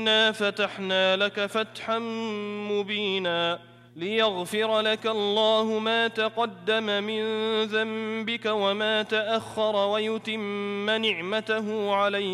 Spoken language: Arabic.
إنا فتحنا لك فتحا مبينا ليغفر لك الله ما تقدم من ذنبك وما تأخر ويتم نعمته عليك